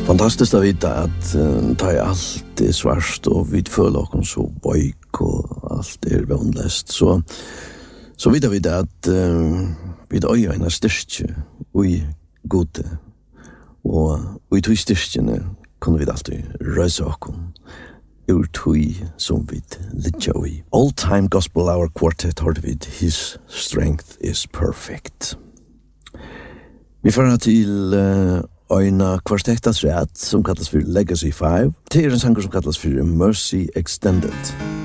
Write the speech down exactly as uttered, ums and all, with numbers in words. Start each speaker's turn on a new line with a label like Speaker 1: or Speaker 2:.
Speaker 1: Fantastiskt att veta att uh, ta i allt är svart och vi följer oss så bojk och allt är våndläst. Så, så vet vi att uh, vi har en styrke i gode. Og i tog styrkene kunne vi alltid røse okken ur tog som vi lidja i. All Time Gospel Hour Quartet hørte vi His Strength is Perfect. Vi fører til uh, øyna kvartettas rett som kallas for Legacy five. Det er en sanger som kallas for Mercy Extended.